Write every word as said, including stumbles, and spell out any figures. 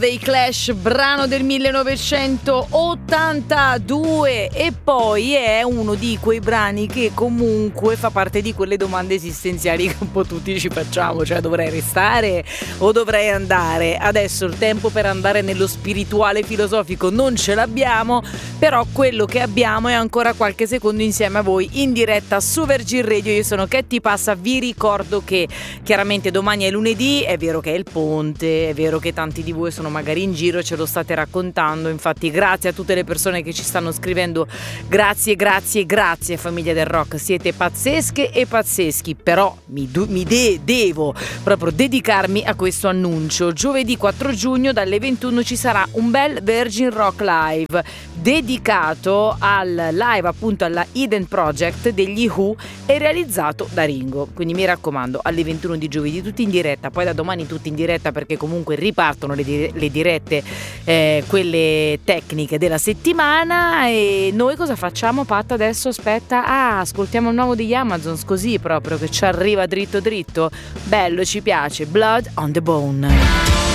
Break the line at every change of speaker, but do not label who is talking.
dei Clash, brano del millenovecentottantadue, e poi è uno di quei brani che comunque fa parte di quelle domande esistenziali che un po' tutti ci facciamo, cioè dovrei restare o dovrei andare? Adesso il tempo per andare nello spirituale filosofico non ce l'abbiamo, però quello che abbiamo è ancora qualche secondo insieme a voi in diretta su Virgin Radio. Io sono Ketty Passa, vi ricordo che chiaramente domani è lunedì, è vero che è il ponte, è vero che tanti di voi sono magari in giro, ce lo state raccontando, infatti grazie a tutte le persone che ci stanno scrivendo, grazie, grazie, grazie famiglia del rock, siete pazzesche e pazzeschi, però mi, du- mi de- devo proprio dedicarmi a questo annuncio. Giovedì quattro giugno dalle ventuno ci sarà un bel Virgin Rock Live dedicato al live, appunto alla Eden Project degli Who, e realizzato da Ringo, quindi mi raccomando alle ventuno di giovedì tutti in diretta, poi da domani tutti in diretta perché comunque ripartono le, dire- le dirette, eh, quelle tecniche della settimana. E noi cosa facciamo, Pat, adesso? Aspetta, ah, ascoltiamo il nuovo degli Amazons, così proprio che ci arriva dritto dritto, bello, ci piace, Blood on the Bone.